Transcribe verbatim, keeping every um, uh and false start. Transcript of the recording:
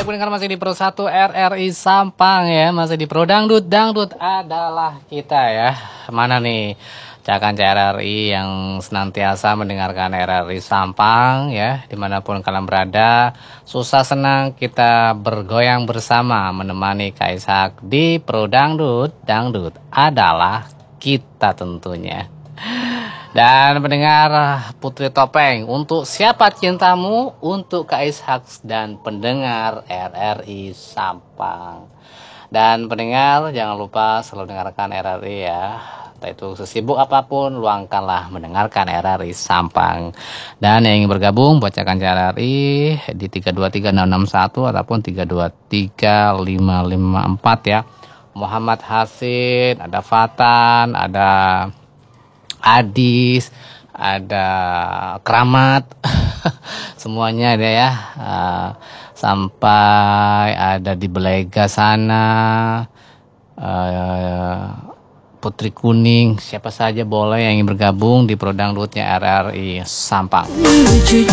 pendengar masih di Pro satu R R I Sampang ya, masih di Pro Dangdut, Dangdut adalah kita ya. Mana nih Cakan C R R I yang senantiasa mendengarkan R R I Sampang ya, dimanapun kalian berada. Susah senang kita bergoyang bersama menemani Kaisak di Pro Dangdut, Dangdut adalah kita tentunya. Dan pendengar Putri Topeng, untuk siapa cintamu, untuk Kak Ishak dan pendengar R R I Sampang. Dan pendengar jangan lupa selalu dengarkan R R I ya. Entah itu sesibuk apapun, luangkanlah mendengarkan R R I Sampang. Dan yang ingin bergabung bacakan C R R I di tiga dua tiga enam enam satu ataupun tiga dua tiga lima lima empat ya. Muhammad Hasin, ada Fatan, ada Adis, ada Keramat, semuanya ada ya. Uh, sampai ada di Belega sana, uh, Putri Kuning, siapa saja boleh yang ingin bergabung di Pro Dangdutnya R R I Sampang.